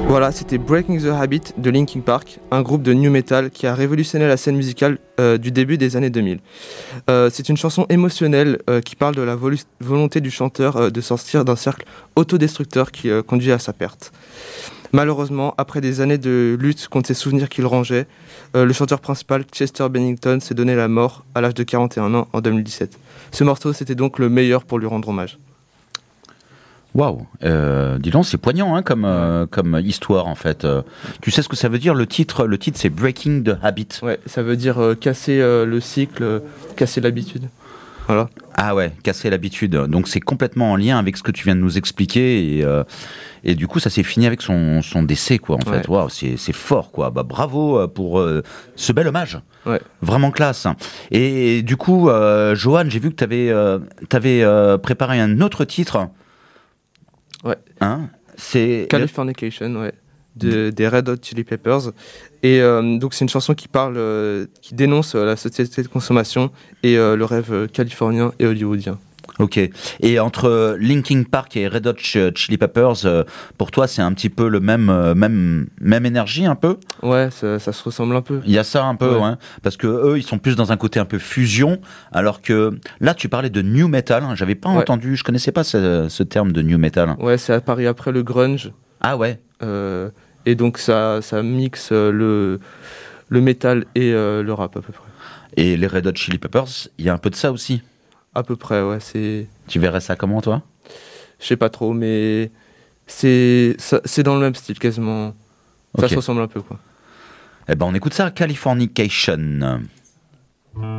Voilà, c'était Breaking the Habit de Linkin Park, un groupe de new metal qui a révolutionné la scène musicale du début des années 2000. C'est une chanson émotionnelle qui parle de la volonté du chanteur de sortir d'un cercle autodestructeur qui conduit à sa perte. Malheureusement, après des années de lutte contre ses souvenirs qu'il rangeait, le chanteur principal, Chester Bennington, s'est donné la mort à l'âge de 41 ans en 2017. Ce morceau, c'était donc le meilleur pour lui rendre hommage. Waouh, dis donc, c'est poignant hein, comme histoire en fait. Tu sais ce que ça veut dire le titre c'est Breaking the Habit. Ouais, ça veut dire casser le cycle, casser l'habitude. Voilà. Ah ouais, casser l'habitude. Donc c'est complètement en lien avec ce que tu viens de nous expliquer et du coup ça s'est fini avec son décès quoi en fait. Waouh, c'est fort quoi. Bah bravo pour ce bel hommage. Ouais. Vraiment classe. Et du coup, Johan, j'ai vu que t'avais préparé un autre titre. Ouais. Hein, c'est Californication, ouais, des Red Hot Chili Peppers. Et donc c'est une chanson qui parle, qui dénonce la société de consommation et le rêve californien et hollywoodien. Ok. Et entre Linkin Park et Red Hot Chili Peppers, pour toi, c'est un petit peu le même énergie, un peu ? Ouais, ça se ressemble un peu. Il y a ça un peu, ouais. Parce que eux, ils sont plus dans un côté un peu fusion, alors que là, tu parlais de new metal. Hein, j'avais pas entendu, je connaissais pas ce terme de new metal. Ouais, c'est apparu après le grunge. Ah ouais. Et donc ça mixe le métal et le rap à peu près. Et les Red Hot Chili Peppers, il y a un peu de ça aussi. À peu près, ouais. Tu verrais ça comment, toi ? Je sais pas trop, mais c'est dans le même style, quasiment. Ça se ressemble un peu, quoi. Eh ben, on écoute ça, Californication.